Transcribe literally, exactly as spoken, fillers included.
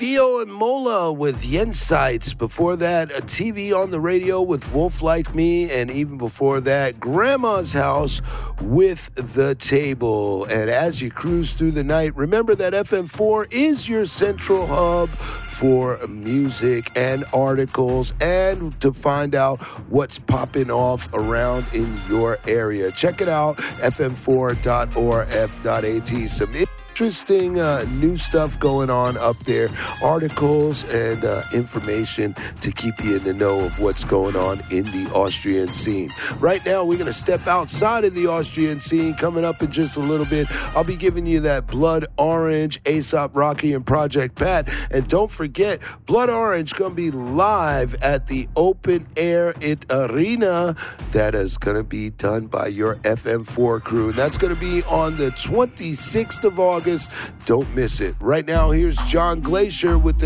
Fio and Mola with Yensites. Before that, a T V on the radio with Wolf Like Me. And even before that, Grandma's House with The Table. And as you cruise through the night, remember that F M four is your central hub for music and articles and to find out what's popping off around in your area. Check it out, f m four dot o r f dot a t. Some interesting uh, new stuff going on up there, articles and uh, information to keep you in the know of what's going on in the Austrian scene. Right now, we're going to step outside of the Austrian scene. Coming up in just a little bit, I'll be giving you that Blood Orange, A$AP Rocky, and Project Pat. And don't forget, Blood Orange going to be live at the Open Air It Arena. That is going to be done by your F M four crew. And that's going to be on the twenty-sixth of August. Don't miss it. Right now, here's John Glacier with the